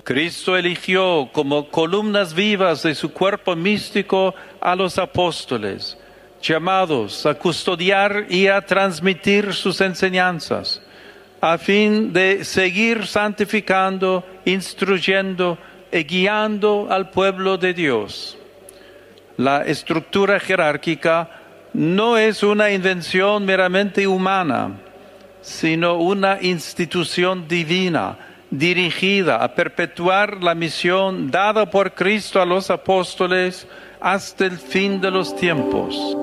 Cristo eligió como columnas vivas de su cuerpo místico a los apóstoles, llamados a custodiar y a transmitir sus enseñanzas, a fin de seguir santificando, instruyendo y guiando al pueblo de Dios. La estructura jerárquica no es una invención meramente humana, sino una institución divina, dirigida a perpetuar la misión dada por Cristo a los apóstoles hasta el fin de los tiempos.